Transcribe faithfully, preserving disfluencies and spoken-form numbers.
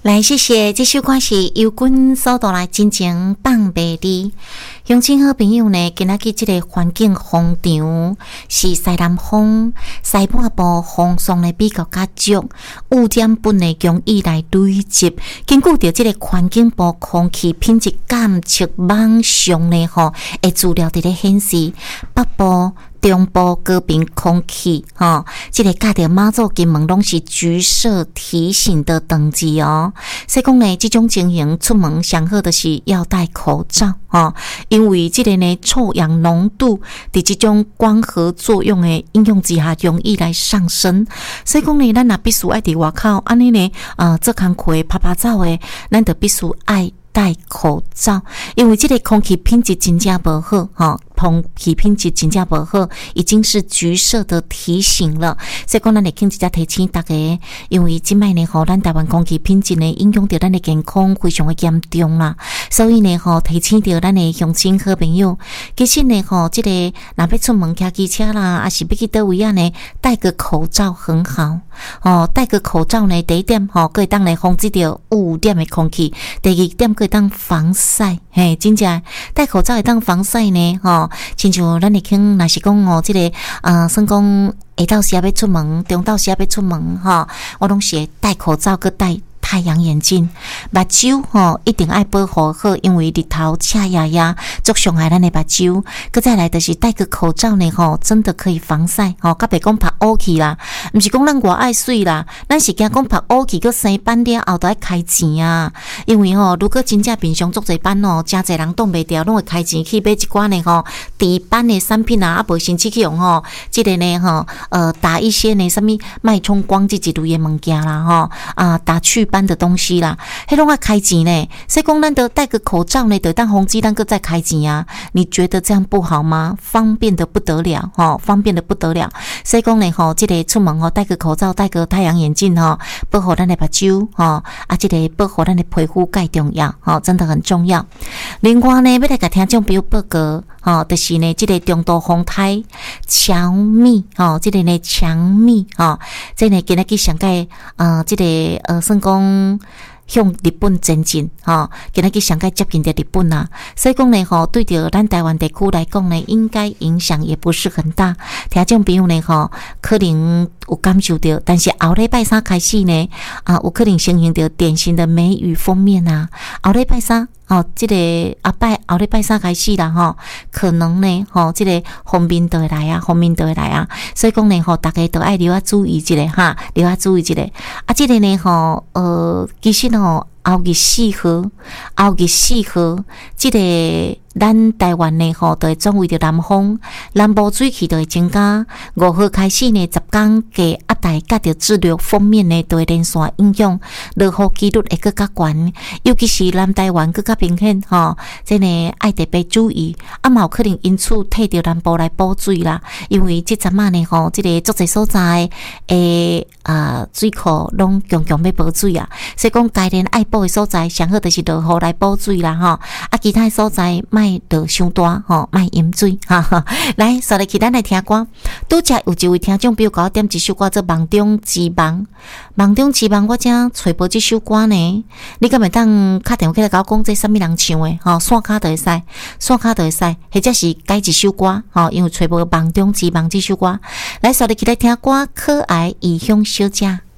来，谢谢这首歌是由君所带来真情放袂离。乡亲好朋友呢，今仔日这个环境风场是西南风，西半部风霜呢比较较足，污染分呢容易来累积。根据着这个环境部空气品质监测网上呢吼，的资料伫咧显示，北部、中部高频空气，哈，这个甲着马祖、金门拢是橘色提醒的等级哦。所以讲呢，这种情形出门上好的是要戴口罩哦，因为这个呢臭氧浓度伫这种光合作用的应用之下，容易来上升。所以讲呢，咱若必须爱伫外口，安尼呢，呃，做工课拍拍照的，咱就必须爱戴口罩，因为这个空气品质真正不好哈。空气品质真正不好，已经是橘色的提醒了。所以讲，咱会请直接提醒大家，因为即摆呢，吼，咱台湾空气品质呢，影响到咱的健康非常的严重啦。所以呢，吼，提醒到咱的乡亲好朋友，其实呢，吼，这个若要出门骑机车啦，还是要去倒位啊呢，戴个口罩很好。哦，戴个口罩呢，第一点吼，可以当来防止到污染的空气；第二点可以当防晒。嘿，真正戴口罩会当防晒呢，吼。亲像咱会听，若是讲哦，这个呃，算讲下昼时要出门，中昼时要出门哈，我拢是戴口罩，佮戴太阳眼镜，目睭吼一定爱保护好，因为日头赤呀呀，足伤害咱的目睭。佮再来就是戴个口罩呢，吼，真的可以防晒，吼，甲别讲晒乌去啦，毋是讲咱外爱水啦，咱是惊讲晒乌去，佮生斑了后都爱开钱啊。因为吼，如果真正平常足侪斑哦，真侪人挡袂掉，拢会开钱去买一寡呢吼，低斑的产品啊，啊无甚至去用吼，即个呢吼，呃，打一些呢什么脉冲光这一类的物件啦，吼啊，打祛斑的东西啦，迄拢要开钱呢。所以讲，咱得戴个口罩呢，得当防止咱个再开钱啊。你觉得这样不好吗？方便的不得了，吼，方便的不得了。所以讲呢，吼，这个出门吼，戴个口罩，戴个太阳眼镜吼，保护咱的目睭吼，啊，这个保护咱的皮肤介重要，吼，真的很重要。另外呢，要来甲听众朋友报告，吼，就是呢，这个中度风台强密，吼，这个呢强密，吼，这呢今日去上届，呃，这个呃，算讲。向日本前进，吼，今仔日上届接近的日本啦，所以讲呢，吼，对着咱台湾地区来讲呢，应该影响也不是很大。听众朋友呢，吼，可能有感受到，但是后礼拜三开始呢，啊，有可能形成着典型的梅雨封面啊，后礼拜三。哦，这个阿拜后礼拜三开始啦，吼，可能呢，吼，这个风面都会来啊，风面都会来啊，所以讲呢，吼，大家都爱留啊注意一下哈，留啊注意一下。啊，这个呢，吼，呃，其实吼，后日四号，后日四号，这个咱台湾呢，吼，都会转为着南风，南部水汽都会增加。五号开始呢，十天加压带甲着制略方面呢，都会连续影响，落雨几率会更加悬，尤其是南台湾更加明显吼，这呢爱特别注意，啊嘛有可能因此替着南部来补水啦，因为这阵仔呢吼，这个足侪所在诶啊水库拢强强要补水啊，所以讲该连爱补的所在，上好就是落雨来补水啦吼，啊其他所在卖落伤大吼，卖淹水哈哈。来，所以去咱来听歌，拄则有一位听众朋友甲我点一首歌做《梦中之梦》，梦中之梦我正找无这首歌呢，你敢会当打电话起来甲我讲这什么人唱的吼，线卡就会使，线卡就会使，或者是改一首歌吼，因为找无《梦中之梦》这首歌，来，所以去来听歌，可爱异乡小姐。